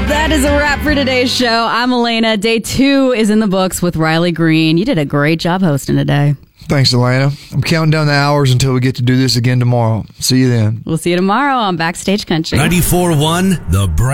That is a wrap for today's show. I'm Elena. Day 2 is in the books with Riley Green. You did a great job hosting today. Thanks, Elena. I'm counting down the hours until we get to do this again tomorrow. See you then. We'll see you tomorrow on Backstage Country. 94.1 The Brand.